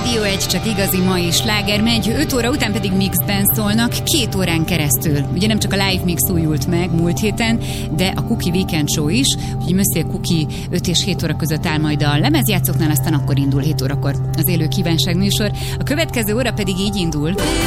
Rádió 1, csak igazi mai sláger megy, 5 óra után pedig mixben szólnak 2 órán keresztül. Ugye nem csak a live mix újult meg múlt héten, de a Cookie Weekend Show is, hogy Monsieur Cookie 5 és 7 óra között áll majd a lemezjátszóknál, aztán akkor indul 7 órakor az élő kívánság műsor. A következő óra pedig így indul.